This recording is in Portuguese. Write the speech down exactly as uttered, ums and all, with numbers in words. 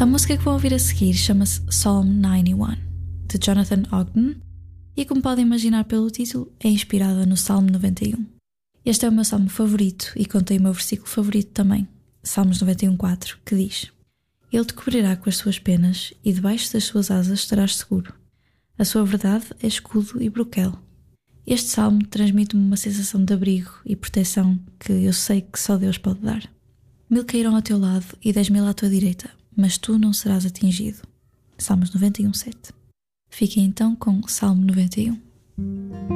A música que vão ouvir a seguir chama-se Psalm noventa e um, de Jonathan Ogden, e como podem imaginar pelo título, é inspirada no Salmo noventa e um. Este é o meu salmo favorito e contém o meu versículo favorito também, Salmos noventa e um, quatro, que diz: Ele te cobrirá com as suas penas e debaixo das suas asas estarás seguro. A sua verdade é escudo e broquel. Este salmo transmite-me uma sensação de abrigo e proteção que eu sei que só Deus pode dar. Mil cairão ao teu lado e dez mil à tua direita, mas tu não serás atingido. Salmos noventa e um, sete. Fiquem então com Salmo noventa e um.